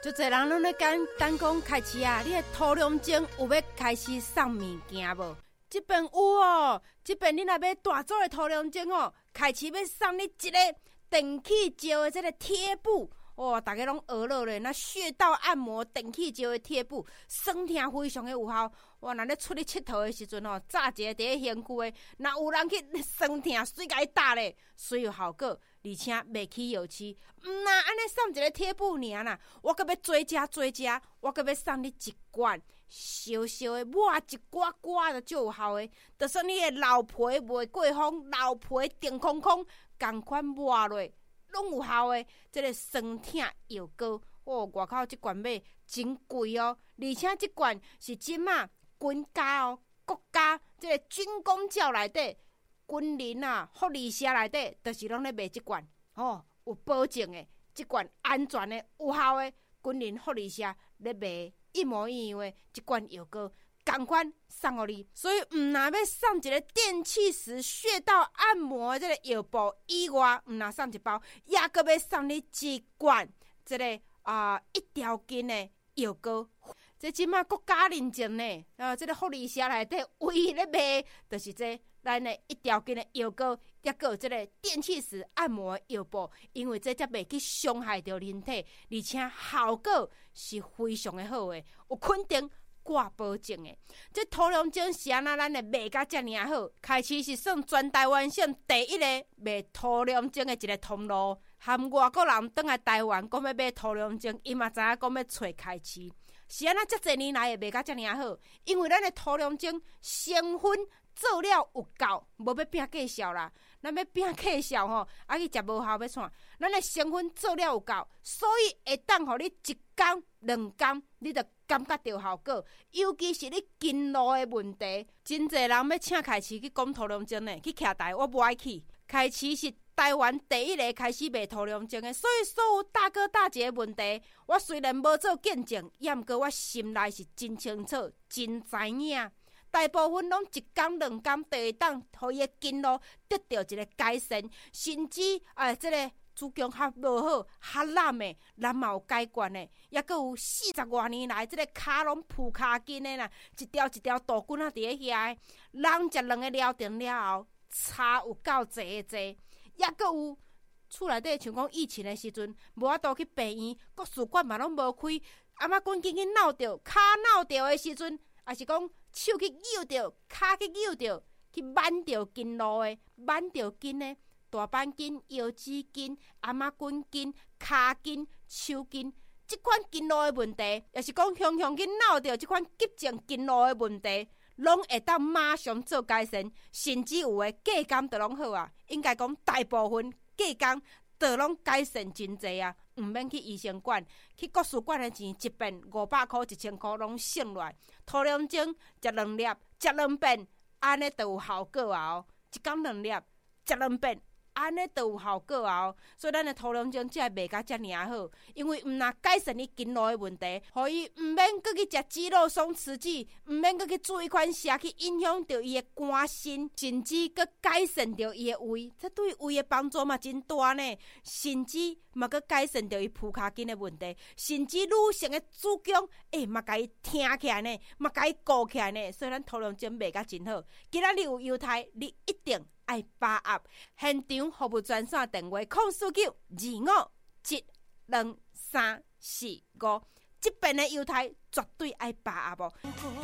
就侪人拢咧等讲开市啊，你的涂龙精有要开始送物件无？这边有哦，这边你若要大组的涂龙精哦，开始要送你一个电气胶的这个贴布。哦，大家拢学了咧，那穴道按摩电气胶的贴布，酸痛非常的有效。哇，若咧出去佚佗的时阵吼，早一个伫咧县区的，若有人去酸痛，水甲伊打咧，水有效果，而且袂起药气。那安尼送一个贴布尔啦，我阁要做食，我阁要送你一罐小小的抹一刮刮的就有效的，就算你的老皮袂过风，老皮定空空，共款抹落。拢有效的，这个酸痛药膏哦，外口这罐买真贵哦，而且这罐是即马军家哦，国家这个军公教内底，军人啊，福利社内底，就是拢咧卖这罐哦，有保证的，这罐安全的、有效的，军人福利社咧卖一模一样的这罐药膏。赶快送给你，所以唔若要送一个电气石穴道按摩的这个药布以外，唔若送一包，也阁要送你一罐这个一条筋的药膏。这即马国家认证呢，这个福利社内底唯一咧卖，就是这咱的一条筋的药膏，也阁有这个电气石按摩的药布，因为这才袂去伤害到人体，而且效果是非常的好的，有肯定。挂保证的，这涂龙精是安那咱的卖甲遮尔好，开始是算全台湾省第一个卖涂龙精的一个通路，含外国人倒来台湾讲要买涂龙精，伊嘛知影讲要找开市，是安那遮侪年来会卖甲遮尔好，因为咱的涂龙精成分做了有够，无要拼计效啦，咱要拼计效吼，去食无效要创，咱的成分做了有够，所以会当互你一工两工，你就感觉到效果，尤其是你筋络的问题，真侪人要请开市去讲涂龙精呢，去徛台，我无爱去。开市是台湾第一个开始卖涂龙精的，所以所有大哥大姐的问题，我虽然无做见证，也毋过我心内是真清楚、真知影。大部分拢一工两工，就会当互伊的筋络得到一个改善，甚至这个。子宫较无好、较烂的，咱嘛有解决的，也阁有40多年来，这个骹拢浮骹筋的啦，一条一条豆棍啊，伫咧遐，人食2个疗程了后，差有够济济，也阁有厝内底像讲疫情的时阵，无法度去病院，各事馆嘛拢无开，阿妈赶紧去闹着，骹闹着的时阵，也是讲手去扭着，骹去扭着，去挽着筋络的，挽着筋的。大板筋、腰子筋、阿妈滚筋、骹筋、手筋，这款筋络的问题，也是讲雄雄去闹着这款急症筋络的问题，拢会当马上做改善，甚至有的价工就拢好啊。应该讲大部分价工就拢改善真济啊，唔免去医生馆，去国术馆的钱一遍500块、1000块拢省落来。涂龙精食2粒，食2遍，安尼就有效果啊！哦，一工2粒，食2遍。安尼就有效果啊！所以咱的涂龙精才会卖甲遮尔好，因为毋若改善你筋络的问题，互伊毋免搁去食肌肉松弛剂，毋免搁去注意款食去影响到伊的肝肾，甚至搁改善到伊的胃，这对胃的帮助嘛真大呢。甚至嘛搁改善到伊浮骹筋的问题，甚至女性的子宫，嘛甲伊挺起来呢，嘛甲伊固起来呢。所以咱涂龙精卖甲真好。今仔日有优待，你一定爱把握。现场服务专线电话04925722345，这边的优待绝对爱把握哦。